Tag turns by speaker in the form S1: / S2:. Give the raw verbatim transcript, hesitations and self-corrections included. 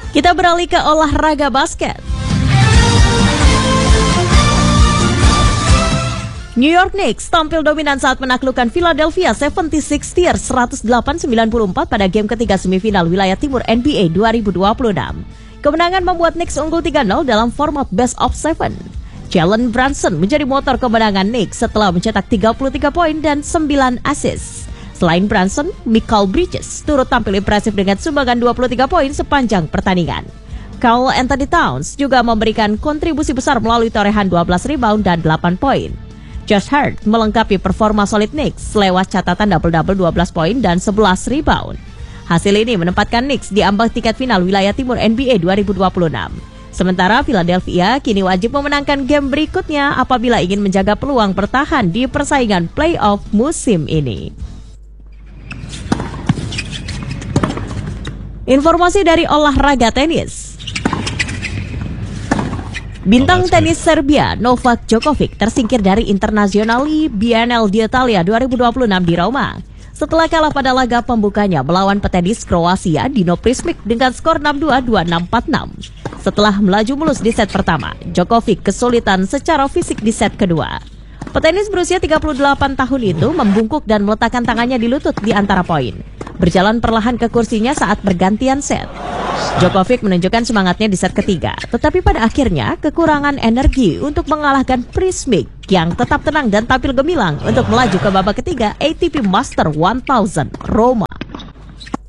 S1: Kita beralih ke olahraga basket. New York Knicks tampil dominan saat menaklukkan Philadelphia seventy-sixers seratus delapan sembilan puluh empat pada game ketiga semifinal wilayah timur N B A dua ribu dua puluh enam. Kemenangan membuat Knicks unggul tiga nol dalam format best of seven. Jalen Brunson menjadi motor kemenangan Knicks setelah mencetak tiga puluh tiga poin dan sembilan assist. Selain Brunson, Mikal Bridges turut tampil impresif dengan sumbangan dua puluh tiga poin sepanjang pertandingan. Karl Anthony Towns juga memberikan kontribusi besar melalui torehan dua belas rebound dan delapan poin. Josh Hart melengkapi performa solid Knicks lewat catatan double-double dua belas poin dan sebelas rebound. Hasil ini menempatkan Knicks di ambang tiket final wilayah timur N B A dua ribu dua puluh enam. Sementara Philadelphia kini wajib memenangkan game berikutnya apabila ingin menjaga peluang bertahan di persaingan playoff musim ini. Informasi dari olahraga tenis. Bintang tenis Serbia Novak Djokovic tersingkir dari Internazionali B N L di Italia dua ribu dua puluh enam di Roma setelah kalah pada laga pembukanya melawan petenis Kroasia Dino Prismic dengan skor enam dua dua enam empat enam. Setelah melaju mulus di set pertama, Djokovic kesulitan secara fisik di set kedua. Petenis berusia tiga puluh delapan tahun itu membungkuk dan meletakkan tangannya di lutut di antara poin. Berjalan perlahan ke kursinya saat bergantian set. Djokovic menunjukkan semangatnya di set ketiga, tetapi pada akhirnya kekurangan energi untuk mengalahkan Prismic yang tetap tenang dan tampil gemilang untuk melaju ke babak ketiga A T P Master seribu Roma.